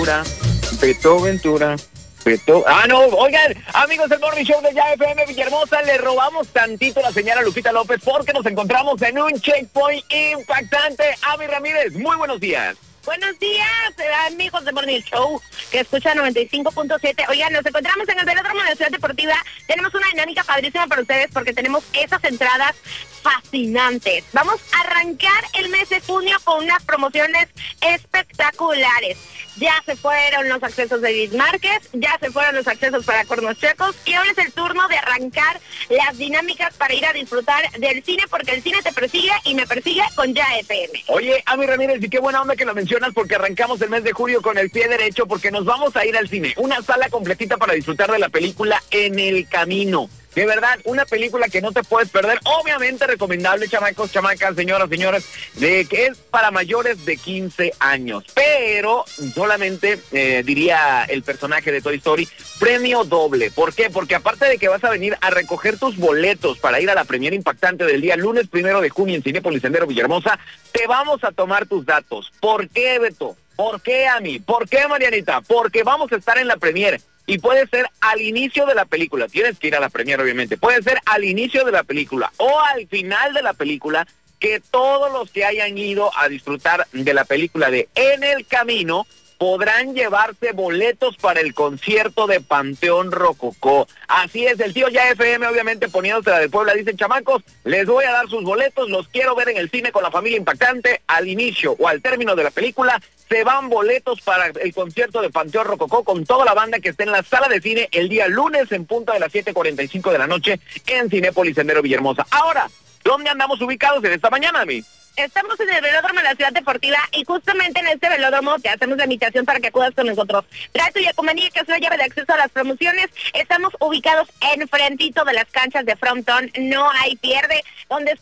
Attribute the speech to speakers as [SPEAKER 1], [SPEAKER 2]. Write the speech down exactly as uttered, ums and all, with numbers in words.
[SPEAKER 1] Ventura, Beto Ventura, Beto... Ah, no, oigan, amigos del Morning Show de Ya F M Villahermosa, le robamos tantito la señal a Lupita López porque nos encontramos en un checkpoint impactante. Ami Ramírez, muy buenos días.
[SPEAKER 2] Buenos días, amigos de Morning Show, que escucha noventa y cinco punto siete. Oigan, nos encontramos en el velódromo de la Ciudad Deportiva. Tenemos una dinámica padrísima para ustedes porque tenemos esas entradas fascinantes. Vamos a arrancar el mes de junio con unas promociones espectaculares. Ya se fueron los accesos de Edith Márquez, ya se fueron los accesos para Cornos Checos y ahora es el turno de arrancar las dinámicas para ir a disfrutar del cine porque el cine te persigue y me persigue con Ya F M.
[SPEAKER 1] Oye, Ami Ramírez, y qué buena onda que lo mencionas porque arrancamos el mes de julio con el pie derecho porque nos vamos a ir al cine. Una sala completita para disfrutar de la película En el Camino. De verdad, una película que no te puedes perder, obviamente recomendable, chamacos, chamacas, señoras, señores, de que es para mayores de quince años, pero solamente, eh, diría el personaje de Toy Story, premio doble. ¿Por qué? Porque aparte de que vas a venir a recoger tus boletos para ir a la premiere impactante del día lunes primero de junio en Cinépolis Sendero Villahermosa, te vamos a tomar tus datos. ¿Por qué, Beto? ¿Por qué, Ami? ¿Por qué, Marianita? Porque vamos a estar en la premiere. Y puede ser al inicio de la película, tienes que ir a la premiere obviamente, puede ser al inicio de la película o al final de la película, que todos los que hayan ido a disfrutar de la película de En el Camino podrán llevarse boletos para el concierto de Panteón Rococó. Así es, el tío Ya F M obviamente poniéndose la de Puebla, dicen chamacos, les voy a dar sus boletos, los quiero ver en el cine con la familia impactante, al inicio o al término de la película, se van boletos para el concierto de Panteón Rococó con toda la banda que esté en la sala de cine el día lunes en punto de las siete cuarenta y cinco de la noche en Cinépolis Sendero Villahermosa. Ahora, ¿dónde andamos ubicados en esta mañana, mi?
[SPEAKER 2] Estamos en el velódromo de la Ciudad Deportiva y justamente en este velódromo te hacemos la invitación para que acudas con nosotros. Trae tu Yacumanía, que es una llave de acceso a las promociones. Estamos ubicados enfrentito de las canchas de Frontón. No hay pierde. Donde